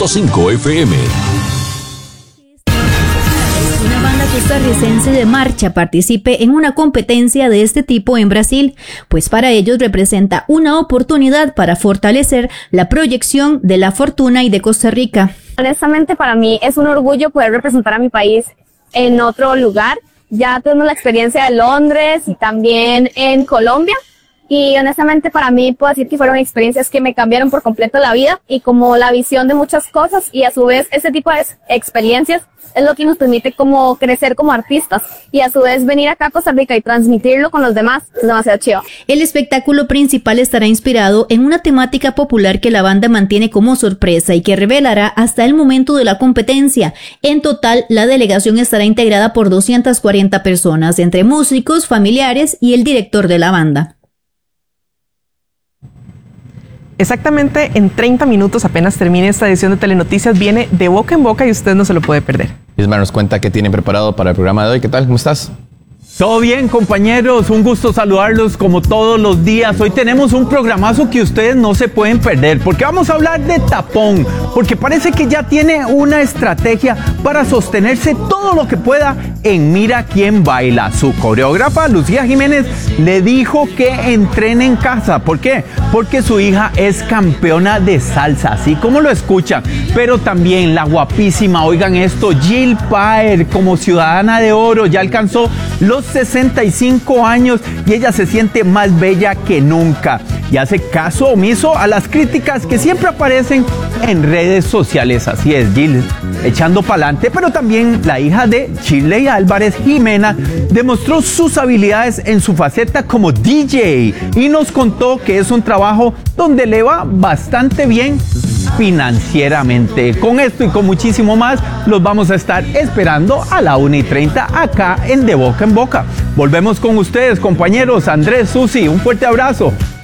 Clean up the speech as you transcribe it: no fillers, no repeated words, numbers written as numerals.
100.5 FM. Una banda costarricense de marcha participe en una competencia de este tipo en Brasil, pues para ellos representa una oportunidad para fortalecer la proyección de la fortuna y de Costa Rica. Honestamente, para mí es un orgullo poder representar a mi país en otro lugar. Ya tuvimos la experiencia de Londres y también en Colombia. Y honestamente para mí puedo decir que fueron experiencias que me cambiaron por completo la vida y como la visión de muchas cosas, y a su vez ese tipo de experiencias es lo que nos permite como crecer como artistas y a su vez venir acá a Costa Rica y transmitirlo con los demás es demasiado chido. El espectáculo principal estará inspirado en una temática popular que la banda mantiene como sorpresa y que revelará hasta el momento de la competencia. En total, la delegación estará integrada por 240 personas, entre músicos, familiares y el director de la banda. Exactamente en 30 minutos, apenas termine esta edición de Telenoticias, viene De Boca en Boca y usted no se lo puede perder. Isma nos cuenta qué tienen preparado para el programa de hoy. ¿Qué tal? ¿Cómo estás? Todo bien, compañeros, un gusto saludarlos como todos los días. Hoy tenemos un programazo que ustedes no se pueden perder, porque vamos a hablar de Tapón, porque parece que ya tiene una estrategia para sostenerse todo lo que pueda en Mira Quién Baila. Su coreógrafa, Lucía Jiménez, le dijo que entrene en casa. ¿Por qué? Porque su hija es campeona de salsa, así como lo escuchan. Pero también la guapísima, oigan esto, Jill Paer, como ciudadana de oro, ya alcanzó los 65 años y ella se siente más bella que nunca y hace caso omiso a las críticas que siempre aparecen en redes sociales. Así es, Jill echando pa'lante, pero también la hija de Shirley Álvarez, Jimena, demostró sus habilidades en su faceta como DJ y nos contó que es un trabajo donde le va bastante bien financieramente. Con esto y con muchísimo más los vamos a estar esperando a la 1:30 acá en De Boca en Boca. Volvemos con ustedes, compañeros. Andrés, Susi, un fuerte abrazo.